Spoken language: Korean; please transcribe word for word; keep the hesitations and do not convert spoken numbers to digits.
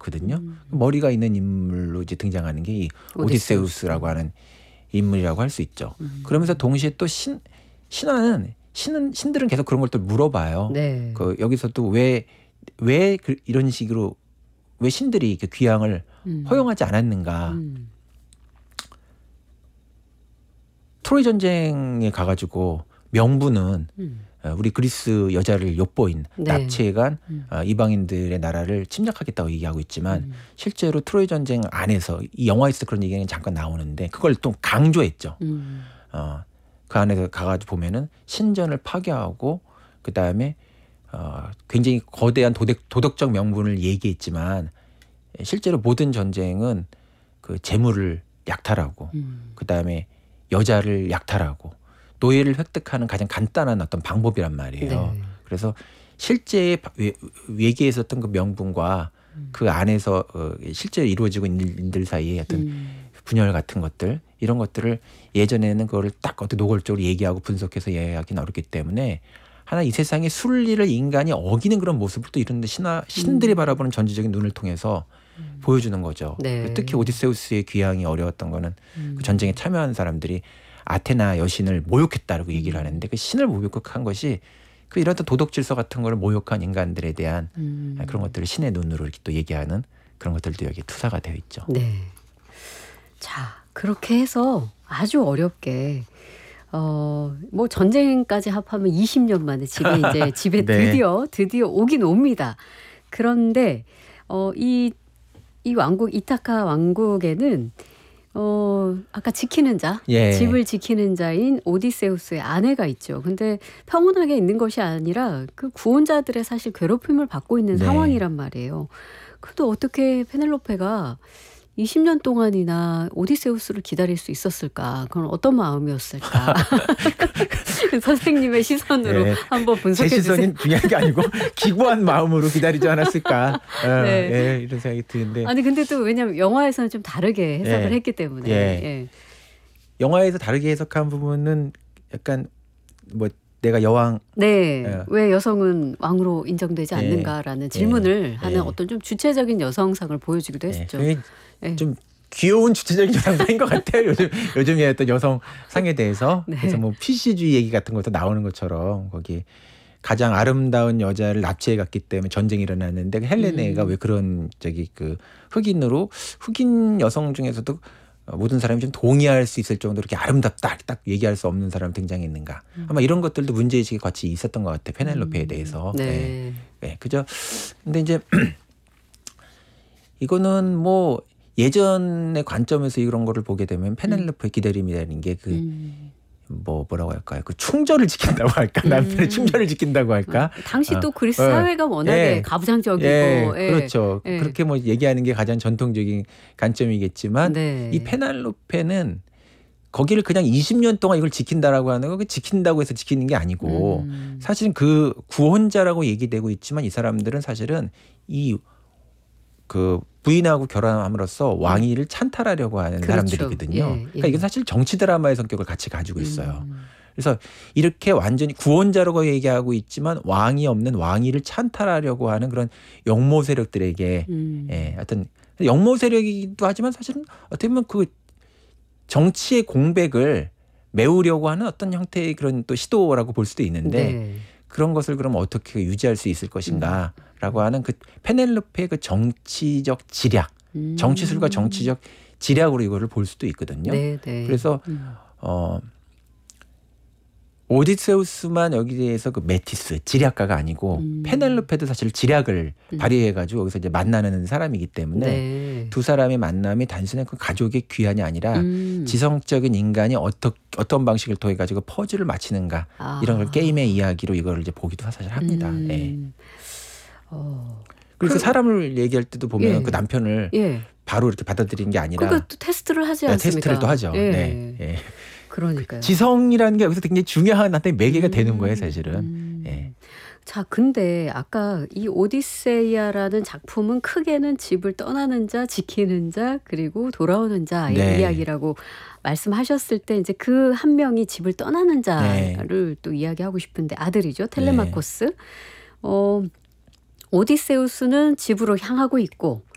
그렇거든요. 음. 머리가 있는 인물로 이제 등장하는 게 이 오디세우스라고 하는 인물이라고 할 수 있죠. 음. 그러면서 동시에 또 신, 신화는 신은 신들은 계속 그런 걸 또 물어봐요. 네. 그 여기서 또 왜 왜 그 이런 식으로 왜 신들이 그 귀향을 음. 허용하지 않았는가? 음. 트로이 전쟁에 가가지고 명분은 음. 우리 그리스 여자를 엿보인 네. 납치해간 음. 이방인들의 나라를 침략하겠다고 얘기하고 있지만 음. 실제로 트로이 전쟁 안에서 이 영화에서 그런 얘기는 잠깐 나오는데 그걸 또 강조했죠. 음. 어, 그 안에서 가가지고 보면은 신전을 파괴하고 그 다음에 어, 굉장히 거대한 도덕, 도덕적 명분을 얘기했지만 실제로 모든 전쟁은 그 재물을 약탈하고 음. 그 다음에 여자를 약탈하고 노예를 획득하는 가장 간단한 어떤 방법이란 말이에요. 네. 그래서 실제 외계에 있었던 그 명분과 음. 그 안에서 어, 실제로 이루어지고 있는 일들 사이에 어떤 음. 분열 같은 것들 이런 것들을 예전에는 그거를 딱 어떻게 노골적으로 얘기하고 분석해서 이야기하기는 어렵기 때문에 하나 이 세상의 순리를 인간이 어기는 그런 모습을 또 이런 신화 신들이 음. 바라보는 전지적인 눈을 통해서 음. 보여주는 거죠. 네. 특히 오디세우스의 귀향이 어려웠던 거는 음. 그 전쟁에 참여한 사람들이 아테나 여신을 모욕했다라고 얘기를 음. 하는데 그 신을 모욕한 것이 그 이런 도덕 질서 같은 걸 모욕한 인간들에 대한 음. 그런 것들을 신의 눈으로 이렇게 또 얘기하는 그런 것들도 여기 투사가 되어 있죠. 네. 자, 그렇게 해서 아주 어렵게 어, 뭐 전쟁까지 합하면 이십 년 만에 지금 이제 집에 네. 드디어 드디어 오긴 옵니다. 그런데 어, 이, 이 왕국 이타카 왕국에는 어, 아까 지키는 자, 예. 집을 지키는 자인 오디세우스의 아내가 있죠. 근데 평온하게 있는 것이 아니라 그 구원자들의 사실 괴롭힘을 받고 있는 네. 상황이란 말이에요. 그래도 어떻게 페넬로페가 이십 년 동안이나 오디세우스를 기다릴 수 있었을까? 그건 어떤 마음이었을까? 선생님의 시선으로 네. 한번 분석해 제 주세요. 시선이 중요한 게 아니고 기구한 마음으로 기다리지 않았을까? 어, 네. 예, 이런 생각이 드는데 아니 근데 또 왜냐하면 영화에서는 좀 다르게 해석을 예. 했기 때문에. 예. 예. 영화에서 다르게 해석한 부분은 약간 뭐 내가 여왕 네. 예. 왜 여성은 왕으로 인정되지 예. 않는가라는 질문을 예. 하는 예. 어떤 좀 주체적인 여성상을 보여주기도 했죠. 예. 예. 좀 귀여운 주체적인 여성상인 것 같아요. 요즘 요즘에 어떤 여성상에 대해서 네. 그래서 뭐 피씨주의 얘기 같은 것도 나오는 것처럼 거기 가장 아름다운 여자를 납치해 갔기 때문에 전쟁이 일어났는데 그 헬레네가 음. 왜 그런 저기 그 흑인으로 흑인 여성 중에서도 모든 사람이 좀 동의할 수 있을 정도로 이렇게 아름답다 딱 얘기할 수 없는 사람 등장했는가 음. 아마 이런 것들도 문제의식이 같이 있었던 것 같아요. 페넬로페에 음. 대해서. 네. 네. 네. 그죠. 근데 이제 이거는 뭐 예전의 관점에서 이런 거를 보게 되면 페넬로페의 기다림이라는 게 그 음. 뭐 뭐라고 할까요? 그 충절을 지킨다고 할까? 남편의 음. 충절을 지킨다고 할까? 당시 어. 또 그리스 어. 사회가 워낙에 예. 가부장적이고. 예, 예. 그렇죠. 예. 그렇게 뭐 얘기하는 게 가장 전통적인 관점이겠지만 네. 이 페넬로페는 거기를 그냥 이십 년 동안 이걸 지킨다라고 하는 거 그 지킨다고 해서 지키는 게 아니고 음. 사실은 그 구원자라고 얘기되고 있지만 이 사람들은 사실은 이 그 부인하고 결혼함으로써 왕위를 찬탈하려고 하는 그렇죠. 사람들이거든요. 예, 예. 그러니까 이건 사실 정치 드라마의 성격을 같이 가지고 있어요. 음. 그래서 이렇게 완전히 구원자라고 얘기하고 있지만 왕이 없는 왕위를 찬탈하려고 하는 그런 영모 세력들에게 음. 예, 어떤 영모 세력이기도 하지만 사실은 어떻게 보면 그 정치의 공백을 메우려고 하는 어떤 형태의 그런 또 시도라고 볼 수도 있는데 네. 그런 것을 그럼 어떻게 유지할 수 있을 것인가라고 음. 하는 그 페넬로페의 그 정치적 지략, 음. 정치술과 정치적 지략으로 이거를 볼 수도 있거든요. 네, 네. 그래서 음. 어, 오디세우스만 여기에서 그 메티스 지략가가 아니고 음. 페넬로페도 사실 지략을 음. 발휘해가지고 여기서 이제 만나는 사람이기 때문에 네. 두 사람의 만남이 단순히 그 가족의 귀환이 아니라 음. 지성적인 인간이 어떤 어떤 방식을 통해 가지고 퍼즐을 맞히는가 아. 이런 걸 게임의 이야기로 이걸 이제 보기도 사실 합니다. 음. 예. 어. 그래서 그- 사람을 얘기할 때도 보면 예. 그 남편을 예. 바로 이렇게 받아들이는 게 아니라 그러니까 또 테스트를 하지 네, 않습니까? 테스트를 또 하죠. 예. 네. 예. 그러니까요. 지성이라는 게 여기서 굉장히 중요한 한테 매개가 음. 되는 거예요, 사실은. 음. 예. 자, 근데 아까 이 오디세이아라는 작품은 크게는 집을 떠나는 자, 지키는 자, 그리고 돌아오는 자의 네. 이야기라고 말씀하셨을 때 이제 그 한 명이 집을 떠나는 자를 네. 또 이야기하고 싶은데 아들이죠. 텔레마코스. 어, 오디세우스는 집으로 향하고 있고